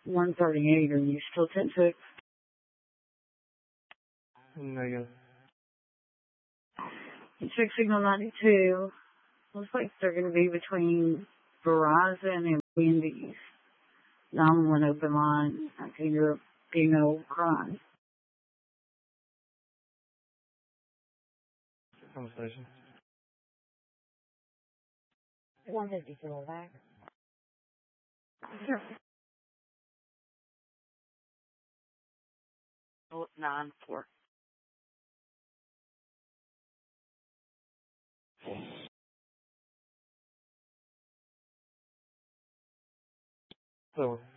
138. Are you still 10-6? Negative. Check signal 92. Looks like they're going to be between Verizon and Wendy's. 911 open line. Okay, you're a female crying. Conversation. 154 back. 94. So